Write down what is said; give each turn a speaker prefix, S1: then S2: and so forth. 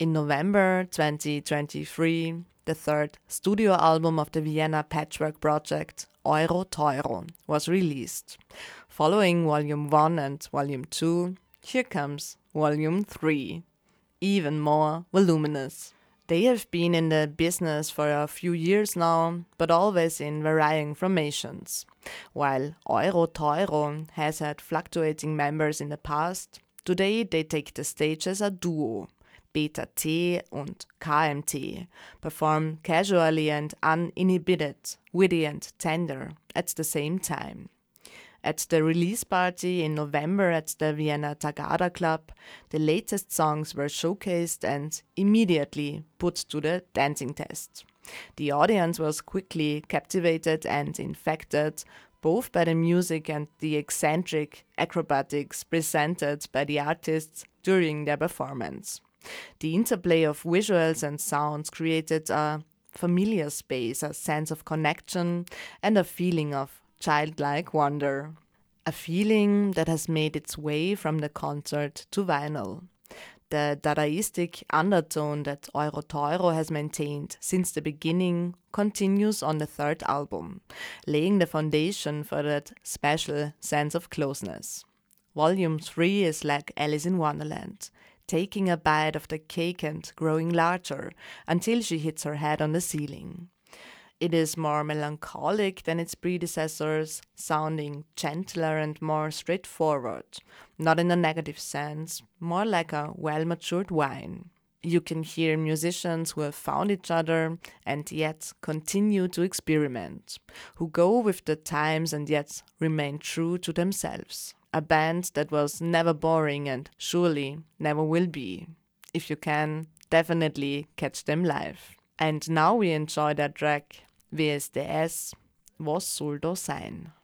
S1: In November 2023, the third studio album of the Vienna Patchwork project, Euro Teuro, was released. Following Volume 1 and Volume 2, here comes Volume 3, even more voluminous. They have been in the business for a few years now, but always in varying formations. While Euro Teuro has had fluctuating members in the past, today they take the stage as a duo. Beta T und KMT perform casually and uninhibited, witty and tender at the same time. At the release party in November at the Vienna Tagada Club, the latest songs were showcased and immediately put to the dancing test. The audience was quickly captivated and infected, both by the music and the eccentric acrobatics presented by the artists during their performance. The interplay of visuals and sounds created a familiar space, a sense of connection, and a feeling of childlike wonder. A feeling that has made its way from the concert to vinyl. The Dadaistic undertone that Euro Teuro has maintained since the beginning continues on the third album, laying the foundation for that special sense of closeness. Volume 3 is like Alice in Wonderland, taking a bite of the cake and growing larger until she hits her head on the ceiling. It is more melancholic than its predecessors, sounding gentler and more straightforward, not in a negative sense, more like a well-matured wine. You can hear musicians who have found each other and yet continue to experiment, who go with the times and yet remain true to themselves. A band that was never boring and surely never will be. If you can, definitely catch them live. And now we enjoy that track WSDS, Was soll da sein?